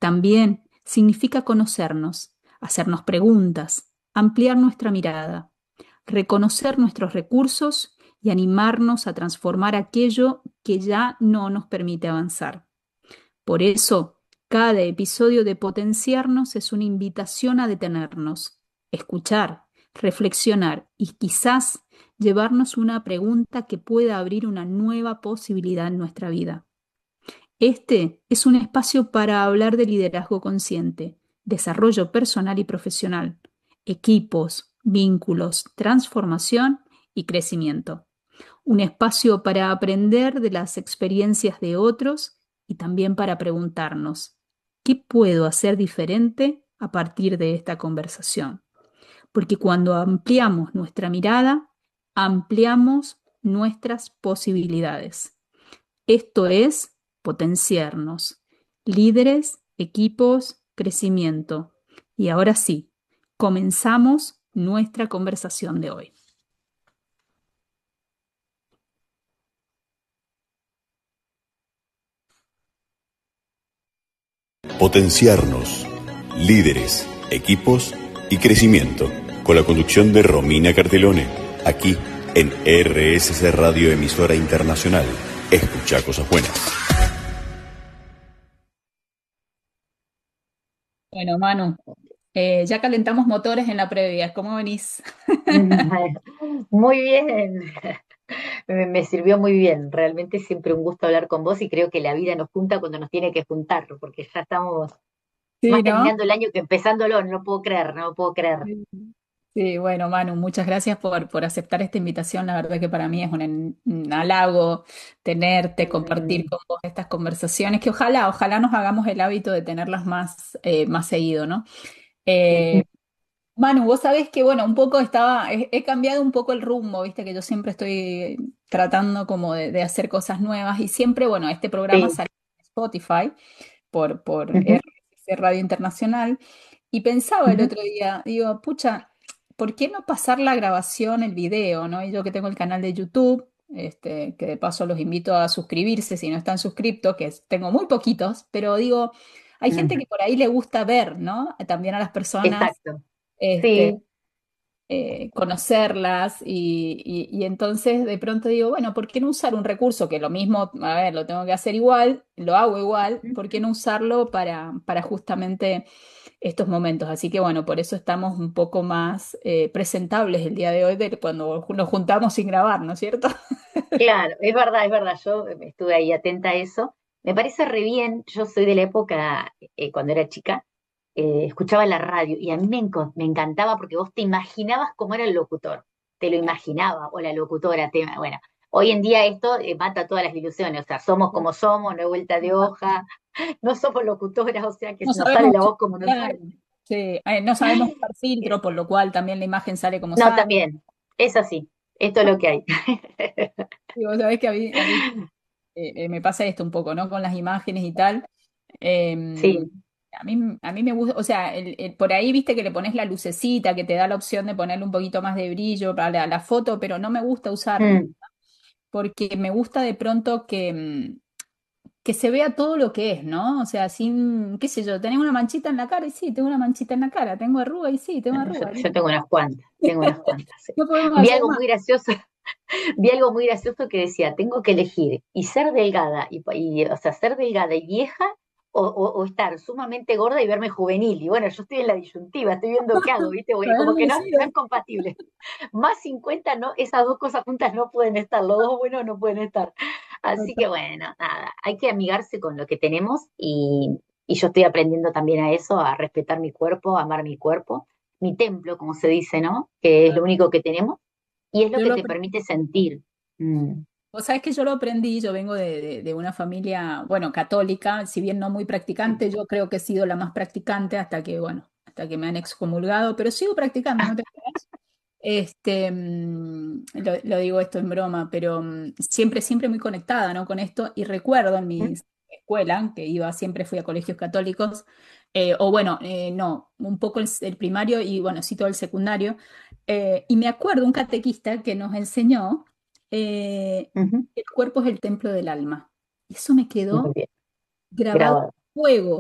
También significa conocernos, hacernos preguntas, ampliar nuestra mirada, reconocer nuestros recursos y animarnos a transformar aquello que ya no nos permite avanzar. Por eso, cada episodio de Potenciarnos es una invitación a detenernos, escuchar, reflexionar y quizás llevarnos una pregunta que pueda abrir una nueva posibilidad en nuestra vida. Este es un espacio para hablar de liderazgo consciente, desarrollo personal y profesional, equipos, vínculos, transformación y crecimiento. Un espacio para aprender de las experiencias de otros y también para preguntarnos, ¿qué puedo hacer diferente a partir de esta conversación? Porque cuando ampliamos nuestra mirada, ampliamos nuestras posibilidades. Esto es potenciarnos. Líderes, equipos, crecimiento. Y ahora sí, comenzamos nuestra conversación de hoy. Potenciarnos. Líderes, equipos y crecimiento. Con la conducción de Romina Cartelone. Aquí en RSC Radio Emisora Internacional. Escucha cosas buenas. Bueno, Manu, ya calentamos motores en la previa. ¿Cómo venís? Muy bien, me sirvió muy bien. Realmente siempre un gusto hablar con vos y creo que la vida nos junta cuando nos tiene que juntar, porque ya estamos Sí, más ¿no? terminando el año que empezándolo. No lo puedo creer, no lo puedo creer. Sí, sí, bueno, Manu, muchas gracias por aceptar esta invitación. La verdad que para mí es un halago tenerte, compartir Mm, con vos estas conversaciones, que ojalá nos hagamos el hábito de tenerlas más seguido, ¿no? sí. Eh, Manu, vos sabés que, bueno, un poco he cambiado un poco el rumbo, viste que yo siempre estoy tratando como de hacer cosas nuevas y siempre, bueno, este programa Sí. sale en Spotify por Ujú, RFC Radio Internacional y pensaba el ujú. otro día, digo, pucha, ¿por qué no pasar la grabación, el video, ¿no? Y yo que tengo el canal de YouTube, que de paso los invito a suscribirse si no están suscriptos, tengo muy poquitos, pero digo, hay gente Ujú. que por ahí le gusta ver, ¿no? También a las personas Exacto. este, Sí. conocerlas y entonces de pronto digo, bueno, ¿por qué no usar un recurso que lo mismo, a ver, lo tengo que hacer igual, lo hago igual, Ujú. ¿por qué no usarlo para justamente estos momentos? Así que bueno, por eso estamos un poco más presentables el día de hoy de cuando nos juntamos sin grabar, ¿no es cierto? Claro, es verdad, es verdad. Yo estuve ahí atenta a eso. Me parece re bien. Yo soy de la época, cuando era chica, escuchaba la radio y a mí me encantaba porque vos te imaginabas cómo era el locutor, te lo imaginaba, o la locutora. Bueno, hoy en día esto mata todas las ilusiones, o sea, somos como somos, no hay vuelta de hoja, no somos locutoras, o sea, que No nos sale sabemos, la voz como nos claro, sale. sí, no sabemos usar filtro, por lo cual también la imagen sale como No, sale. también, es así, esto es lo que hay. Y vos sabés que a mí me pasa esto un poco, ¿no? Con las imágenes y tal. Eh, Sí. a mí me gusta, o sea, por ahí viste que le pones la lucecita que te da la opción de ponerle un poquito más de brillo para la foto, pero no me gusta usar Mm. porque me gusta de pronto que se vea todo lo que es, ¿no? O sea, sin, qué sé yo, tenés una manchita en la cara y sí, tengo una manchita en la cara, tengo arruga y sí, tengo Yo, arruga, yo listo. tengo unas cuantas, sí. No podemos Vi hacer algo más. muy gracioso, vi algo muy gracioso que decía, tengo que elegir y ser delgada, o sea, ser delgada y vieja, o estar sumamente gorda y verme juvenil. Y bueno, yo estoy en la disyuntiva, estoy viendo qué hago, ¿viste? Lo Porque he como que no, no es elegido. compatible. Más 50 no, esas dos cosas juntas no pueden estar, los dos buenos no pueden estar. Así que bueno, nada, hay que amigarse con lo que tenemos y yo estoy aprendiendo también a eso, a respetar mi cuerpo, a amar mi cuerpo, mi templo, como se dice, ¿no? Que es lo único que tenemos y es lo Yo que lo te permite sentir. Mm, Vos sabés que yo lo aprendí, yo vengo de una familia, bueno, católica, si bien no muy practicante, yo creo que he sido la más practicante hasta que me han excomulgado, pero sigo practicando, ¿no te creas? Lo digo esto en broma, pero siempre muy conectada, ¿no? Con esto, y recuerdo en mi mm, escuela, que siempre fui a colegios católicos, o bueno, no, un poco el primario y bueno, sí todo el secundario, y me acuerdo un catequista que nos enseñó ujú. el cuerpo es el templo del alma. Y eso me Muy quedó bien, grabado grabado. a fuego.